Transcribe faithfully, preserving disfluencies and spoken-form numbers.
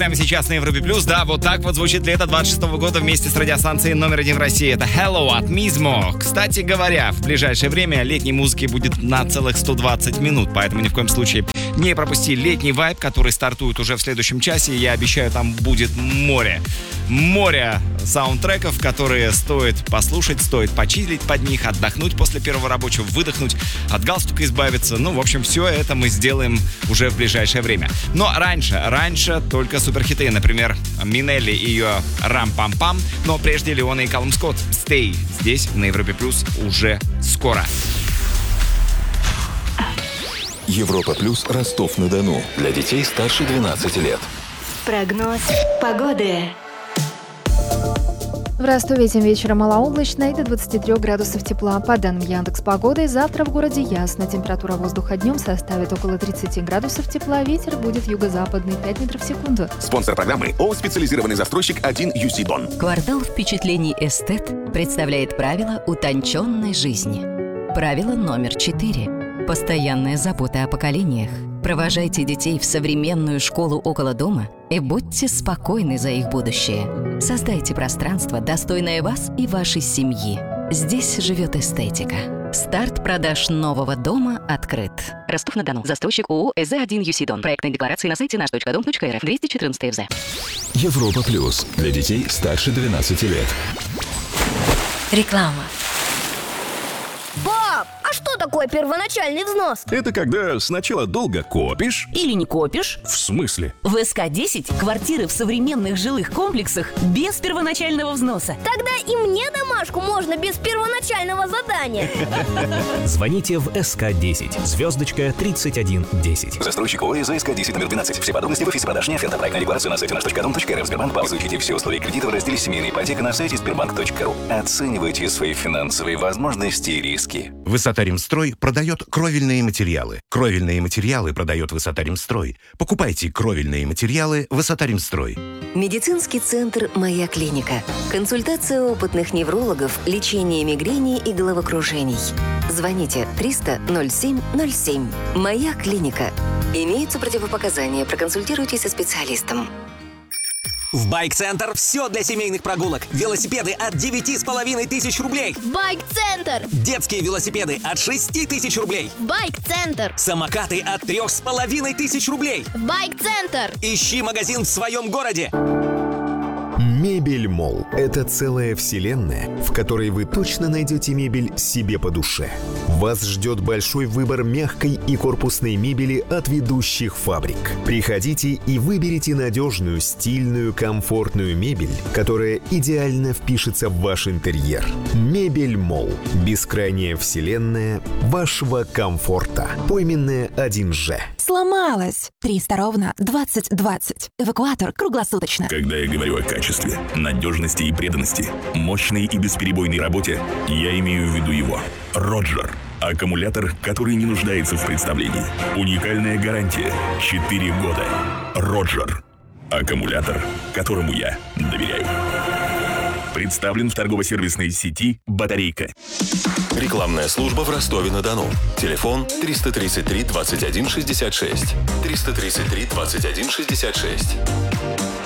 Прямо сейчас на Европе Плюс, да, вот так вот звучит лето двадцать шестого года вместе с радиостанцией номер один в России. Это Hello от Mizmo. Кстати говоря, в ближайшее время летней музыки будет на целых сто двадцать минут, поэтому ни в коем случае не пропусти летний вайб, который стартует уже в следующем часе. Я обещаю, там будет море. Море саундтреков, которые стоит послушать, стоит почилить под них, отдохнуть после первого рабочего, выдохнуть, от галстука избавиться. Ну, в общем, все это мы сделаем уже в ближайшее время. Но раньше, раньше только суперхиты. Например, Минелли и ее «Рам-пам-пам». Но прежде Леона и Калум Скотт «Stay» здесь, на Европе Плюс, уже скоро. Европа Плюс, Ростов-на-Дону. Для детей старше двенадцати лет. Прогноз погоды. В Ростове этим вечером малооблачно и до двадцати трёх градусов тепла. По данным Яндекс.Погоды, завтра в городе ясно. Температура воздуха днем составит около тридцати градусов тепла. Ветер будет юго-западный пять метров в секунду. Спонсор программы ООО «Специализированный застройщик один ю си Дон». Квартал впечатлений «Эстет» представляет правила утонченной жизни. Правило номер четыре. Постоянная забота о поколениях. Провожайте детей в современную школу около дома и будьте спокойны за их будущее. Создайте пространство, достойное вас и вашей семьи. Здесь живет эстетика. Старт продаж нового дома открыт. Ростов-на-Дону. Застройщик ООО «ЭЗ один ю си Дон». Проектные декларации на сайте наш точка дом точка эр эф. двести четырнадцать ЭВЗ. Европа Плюс. Для детей старше двенадцати лет. Реклама. Пап, а что такое первоначальный взнос? Это когда сначала долго копишь. Или не копишь? В смысле? В эс ка десять квартиры в современных жилых комплексах без первоначального взноса. Тогда и мне домашку можно без первоначального задания. Звоните в эс ка десять, звездочка тридцать один десять. Застройщик ООО «ЭЗ ка десять» номер двенадцать. Все подробности в офисе продаж не оферта. Проектная декларация на сайте наш точка дом точка эр эф. Сбербанк. Изучите все условия кредита в разделе «Семейная ипотека» на сайте сбербанк точка ру. Оценивайте свои финансовые возможности и риски. Высота-Ремстрой продает кровельные материалы. Кровельные материалы продает Высота-Ремстрой. Покупайте кровельные материалы Высота-Ремстрой. Медицинский центр «Моя клиника». Консультация опытных неврологов, лечение мигрени и головокружений. Звоните триста ноль семь ноль семь. «Моя клиника». Имеются противопоказания. Проконсультируйтесь со специалистом. В Байк-центр все для семейных прогулок. Велосипеды от девяти с половиной тысяч рублей. Байк-центр. Детские велосипеды от шести тысяч рублей. Байк-центр. Самокаты от трех с половиной тысяч рублей. Байк-центр. Ищи магазин в своем городе. Мебель Молл – это целая вселенная, в которой вы точно найдете мебель себе по душе. Вас ждет большой выбор мягкой и корпусной мебели от ведущих фабрик. Приходите и выберите надежную, стильную, комфортную мебель, которая идеально впишется в ваш интерьер. Мебель Молл – бескрайняя вселенная вашего комфорта. Пойменная один же. Сломалась. триста ровно двадцать двадцать. Эвакуатор круглосуточно. Когда я говорю о качестве, надежности и преданности, мощной и бесперебойной работе, я имею в виду его. Роджер. Аккумулятор, который не нуждается в представлении. Уникальная гарантия. четыре года. Роджер. Аккумулятор, которому я доверяю. Представлен в торгово-сервисной сети «Батарейка». Рекламная служба в Ростове-на-Дону. Телефон триста тридцать три двадцать один шестьдесят шесть. триста тридцать три двадцать один шестьдесят шесть.